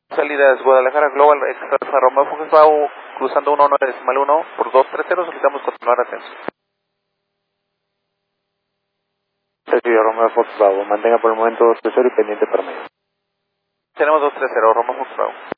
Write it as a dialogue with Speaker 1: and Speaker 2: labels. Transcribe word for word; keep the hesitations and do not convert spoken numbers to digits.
Speaker 1: Salidas Guadalajara Global Express Romeo Fox Bravo, cruzando uno nueve decimal uno por dos tres cero, solicitamos continuar ascenso.
Speaker 2: Recibido Romeo Fox Bravo, mantenga por el momento dos tres cero y pendiente para medio.
Speaker 1: Tenemos dos tres cero, Romeo Fox Bravo.